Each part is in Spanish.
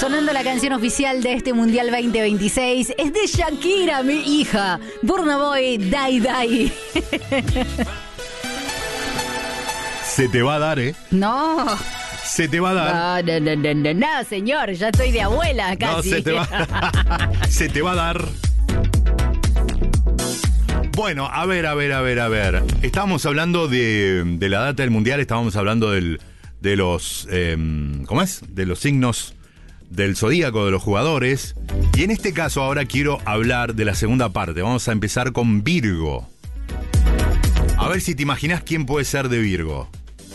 Sonando la canción oficial de este Mundial 2026 es de Shakira, mi hija. Burna Boy, Die Die. Se te va a dar, ¿eh? No. Se te va a dar. No, señor, ya estoy de abuela casi. No, se te va. Se te va a dar. Bueno, a ver. Estábamos hablando de la data del Mundial, estábamos hablando de los... ¿cómo es? De los signos del zodíaco de los jugadores. Y en este caso ahora quiero hablar de la segunda parte. Vamos a empezar con Virgo. A ver si te imaginas quién puede ser de Virgo.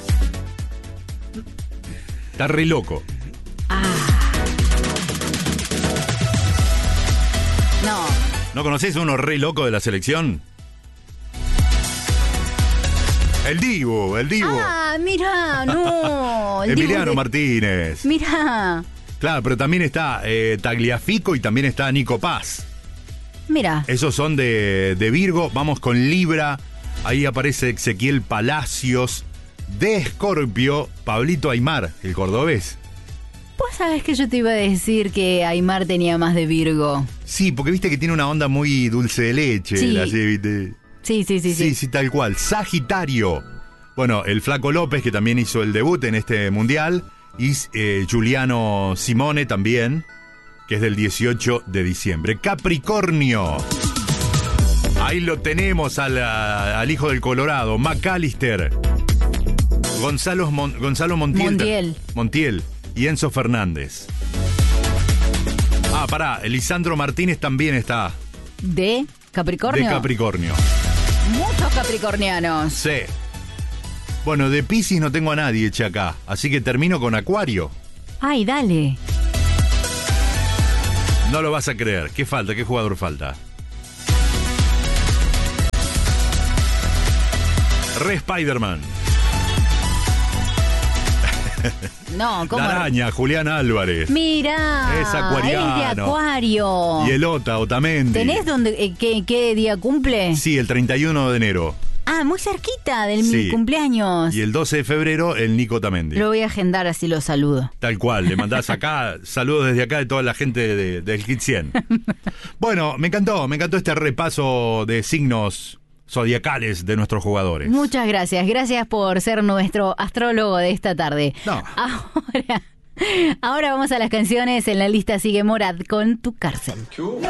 Está re loco. No. ¿No conocés a uno re loco de la selección? El Dibu. Ah, mira, no. El Emiliano Dibu Martínez. Mira. Claro, pero también está Tagliafico y también está Nico Paz. Mira. Esos son de Virgo. Vamos con Libra. Ahí aparece Ezequiel Palacios. De Escorpio, Pablito Aimar, el cordobés. Vos sabés que yo te iba a decir que Aimar tenía más de Virgo. Sí, porque viste que tiene una onda muy dulce de leche. Sí. ¿Viste? Sí, tal cual. Sagitario. Bueno, el Flaco López, que también hizo el debut en este mundial. Y Giuliano Simone también, que es del 18 de diciembre. Capricornio. Ahí lo tenemos al hijo del Colorado, McAllister. Gonzalo Montiel y Enzo Fernández. Pará, Lisandro Martínez también está. ¿De Capricornio? De Capricornio. Muchos capricornianos. Sí. Bueno, de Piscis no tengo a nadie, che, acá. Así que termino con Acuario. Ay, dale. No lo vas a creer. ¿Qué falta? ¿Qué jugador falta? Re Spider-Man. No, ¿cómo? La araña, Julián Álvarez. Mira, es acuariano. Es de Acuario. Y el Otamendi. ¿Tenés qué día cumple? Sí, el 31 de enero. Muy cerquita de mi cumpleaños. Y el 12 de febrero, el Nico Otamendi. Lo voy a agendar, así lo saludo. Tal cual, le mandás acá, saludos desde acá de toda la gente del Hit 100. Bueno, me encantó este repaso de signos zodiacales de nuestros jugadores. Muchas gracias por ser nuestro astrólogo de esta tarde. No. Ahora vamos a las canciones. En la lista sigue Morat con Tu Cárcel.